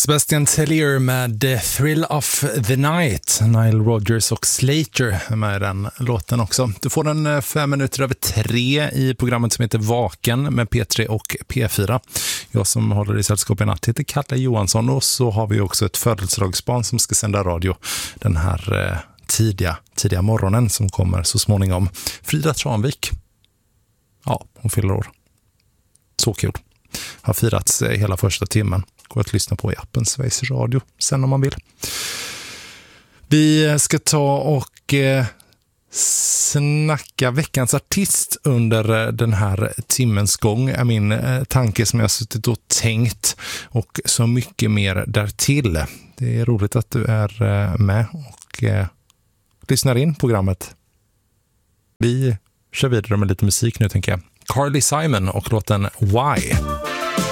Sebastian Tellier med The Thrill of the Night. Nile Rodgers och Slater är med i den låten också. Du får den 5 minuter över 3 i programmet som heter Vaken med P3 och P4. Jag som håller i sällskap i natt heter Kalle Johansson, och så har vi också ett födelsedagsbarn som ska sända radio den här tidiga morgonen som kommer så småningom. Frida Tranvik. Ja, hon fyller år. Så kul. Har firats hela första timmen. Går att lyssna på i appen Sveriges Radio sen om man vill. Vi ska ta och snacka veckans artist under den här timmens gång, är min tanke som jag har suttit och tänkt, och så mycket mer därtill. Det är roligt att du är med och lyssnar in programmet. Vi kör vidare med lite musik nu, tänker jag. Carly Simon och låten Why.